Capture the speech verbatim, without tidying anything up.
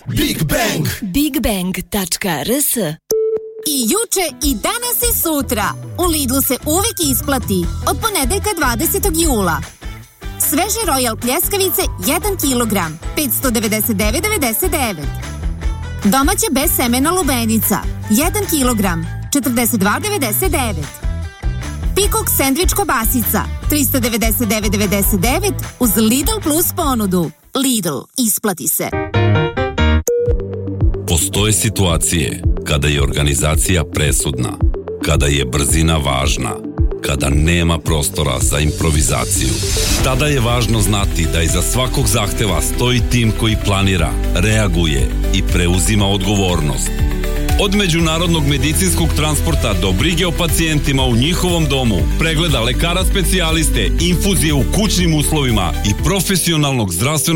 Big Bang Big Bang tačka r s. I juče i danas i sutra u Lidlu se uvijek isplati od ponedeljka dvadesetog jula. Sveže Royal pljeskavice jedan kilogram petsto devedeset devet devedeset devet. Domaća bez semena lubenica jedan kilogram četrdeset dva devedeset devet. Pikok sendvič kobasica tristo devedeset devet devedeset devet uz Lidl Plus ponudu. Lidl, isplati se. Postoje situacije kada je organizacija presudna, kada je brzina važna, kada nema prostora za improvizaciju. Tada je važno znati da iza svakog zahteva stoji tim koji planira, reaguje i preuzima odgovornost. Od međunarodnog medicinskog transporta do brige o pacijentima u njihovom domu, pregleda lekara specijaliste, infuzije u kućnim uslovima i profesionalnog zdravstvenog